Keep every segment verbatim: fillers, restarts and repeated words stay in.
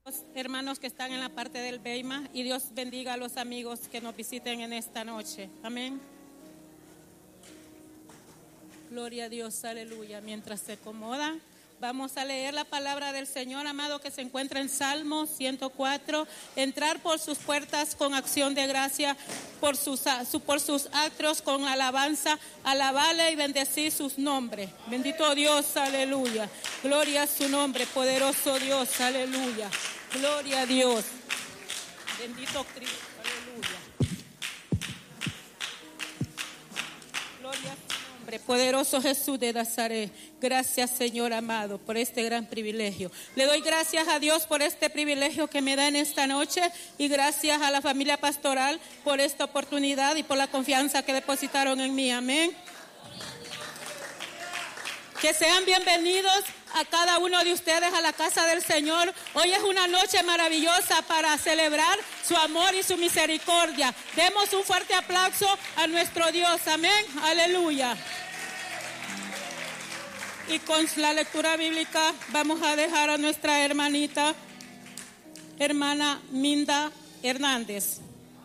Hermanos que están en la parte del Beima, y Dios bendiga a los amigos que nos visiten en esta noche. Amén. Gloria a Dios, aleluya. Mientras se acomoda, vamos a leer la palabra del Señor, amado, que se encuentra en Salmo ciento cuatro. Entrar por sus puertas con acción de gracia, por sus, por sus atrios con alabanza, alabarle y bendecir sus nombres. Bendito Dios, aleluya. Gloria a su nombre, poderoso Dios, aleluya. Gloria a Dios. Bendito Cristo, aleluya. Gloria a su nombre, poderoso Jesús de Nazaret. Gracias, Señor amado, por este gran privilegio. Le doy gracias a Dios por este privilegio que me da en esta noche, y gracias a la familia pastoral por esta oportunidad y por la confianza que depositaron en mí. Amén. Que sean bienvenidos a cada uno de ustedes a la casa del Señor. Hoy es una noche maravillosa para celebrar su amor y su misericordia. Demos un fuerte aplauso a nuestro Dios. Amén. Aleluya. Y con la lectura bíblica vamos a dejar a nuestra hermanita, hermana Minda Hernández.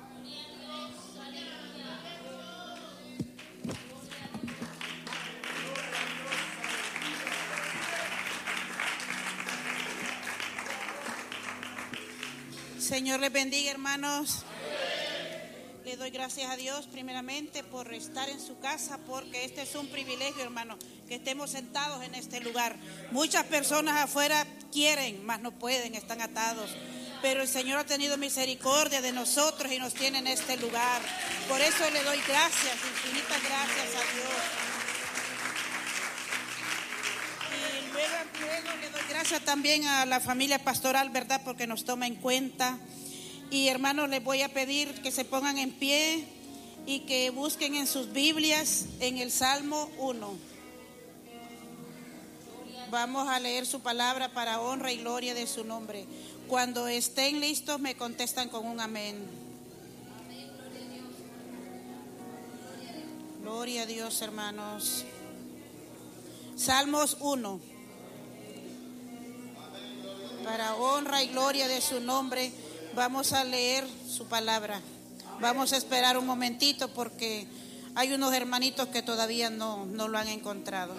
Señor les bendiga, hermanos. Le doy gracias a Dios primeramente por estar en su casa, porque este es un privilegio, hermano, que estemos sentados en este lugar. Muchas personas afuera quieren, mas no pueden, están atados. Pero el Señor ha tenido misericordia de nosotros y nos tiene en este lugar. Por eso le doy gracias, infinitas gracias a Dios. Y luego, luego le doy gracias también a la familia pastoral, ¿verdad? Porque nos toma en cuenta. Y hermanos, les voy a pedir que se pongan en pie y que busquen en sus Biblias en el Salmo uno. Vamos a leer su palabra para honra y gloria de su nombre. Cuando estén listos me contestan con un amén. Gloria a Dios, hermanos. Salmos uno. Para honra y gloria de su nombre, vamos a leer su palabra. Vamos a esperar un momentito porque hay unos hermanitos que todavía no, no lo han encontrado.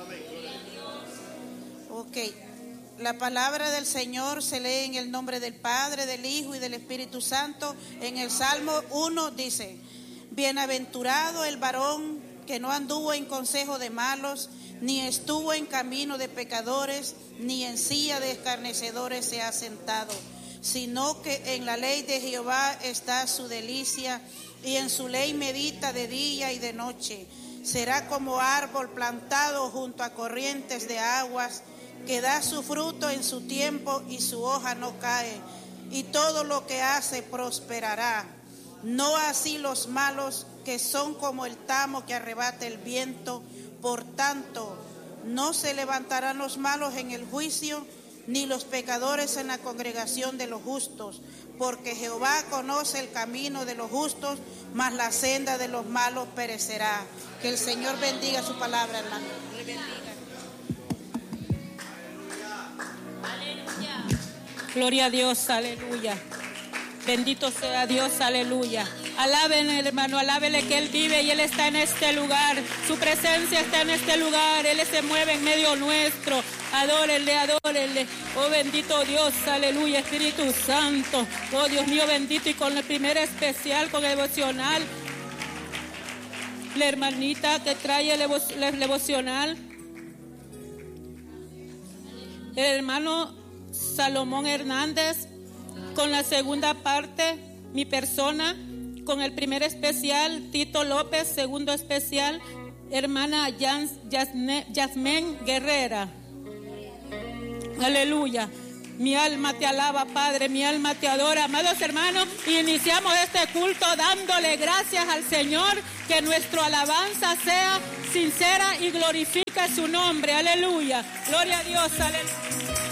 Ok. La palabra del Señor se lee en el nombre del Padre, del Hijo y del Espíritu Santo. En el Salmo uno dice: bienaventurado el varón que no anduvo en consejo de malos, ni estuvo en camino de pecadores, ni en silla de escarnecedores se ha sentado, sino que en la ley de Jehová está su delicia, y en su ley medita de día y de noche. Será como árbol plantado junto a corrientes de aguas, que da su fruto en su tiempo y su hoja no cae, y todo lo que hace prosperará. No así los malos, que son como el tamo que arrebata el viento. Por tanto, no se levantarán los malos en el juicio, ni los pecadores en la congregación de los justos, porque Jehová conoce el camino de los justos, mas la senda de los malos perecerá. Que el Señor bendiga su palabra, hermano. Le bendiga. Gloria a Dios, aleluya. Bendito sea Dios, aleluya. Alábenle, hermano, alábenle que Él vive y Él está en este lugar. Su presencia está en este lugar. Él se mueve en medio nuestro. Adórenle, adórenle. Oh, bendito Dios, aleluya, Espíritu Santo. Oh, Dios mío, bendito. Y con el primer especial, con el devocional, la hermanita que trae el, el devocional, el hermano Salomón Hernández, con la segunda parte, mi persona, con el primer especial, Tito López, segundo especial, hermana Yasmén Guerrera. Aleluya. Mi alma te alaba, Padre, mi alma te adora. Amados hermanos, iniciamos este culto dándole gracias al Señor, que nuestra alabanza sea sincera y glorifica su nombre. Aleluya. Gloria a Dios, aleluya.